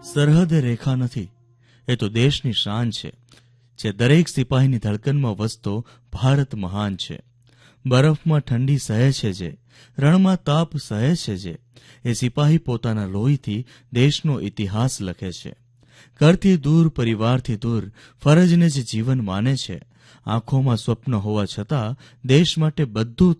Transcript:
સરહદ રેખા નથી, એ તો દેશની શાન છે. જે દરેક સિપાહીની ધડકનમાં વસતો ભારત મહાન છે. બરફમાં ઠંડી સહે છે જે, રણમાં તાપ સહે છે જે, એ સિપાહી પોતાના લોહીથી દેશનો ઇતિહાસ લખે છે. ઘરથી દૂર, પરિવારથી દૂર, ફરજને જ જીવન માને છે. આંખોમાં સ્વપ્ન હોવા છતાં દેશ માટે બધું